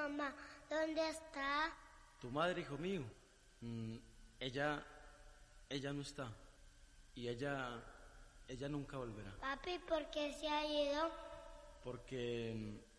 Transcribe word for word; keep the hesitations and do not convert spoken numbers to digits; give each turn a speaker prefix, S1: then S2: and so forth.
S1: mamá dónde está?
S2: Tu madre, hijo mío, mm, ella, ella no está. Y ella, ella nunca volverá.
S1: Papi, ¿por qué se ha ido?
S2: Porque